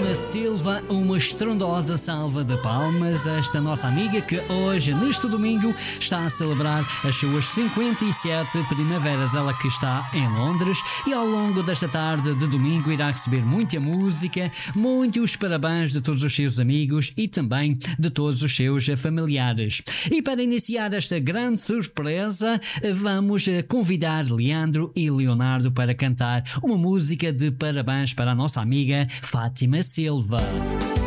Fátima Silva, uma estrondosa salva de palmas a esta nossa amiga que hoje, neste domingo, está a celebrar as suas 57 primaveras. Ela que está em Londres e ao longo desta tarde de domingo irá receber muita música, muitos parabéns de todos os seus amigos e também de todos os seus familiares. E para iniciar esta grande surpresa, vamos convidar Leandro e Leonardo para cantar uma música de parabéns para a nossa amiga Fátima Silva.